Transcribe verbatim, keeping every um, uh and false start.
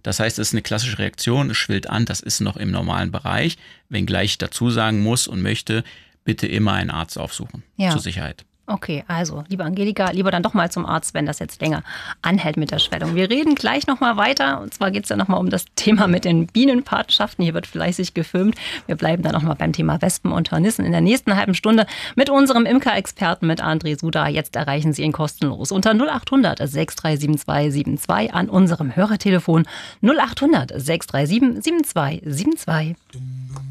Das heißt, es ist eine klassische Reaktion, es schwillt an, das ist noch im normalen Bereich, wenngleich ich dazu sagen muss und möchte, bitte immer einen Arzt aufsuchen, ja. zur Sicherheit. Okay, also, liebe Angelika, lieber dann doch mal zum Arzt, wenn das jetzt länger anhält mit der Schwellung. Wir reden gleich nochmal weiter. Und zwar geht es ja nochmal um das Thema mit den Bienenpatenschaften. Hier wird fleißig gefilmt. Wir bleiben dann nochmal beim Thema Wespen und Hornissen in der nächsten halben Stunde mit unserem Imker-Experten, mit André Suda. Jetzt erreichen Sie ihn kostenlos unter null acht hundert sechs drei sieben zwei sieben zwei an unserem Hörertelefon null acht hundert sechs drei sieben sieben zwei sieben zwei.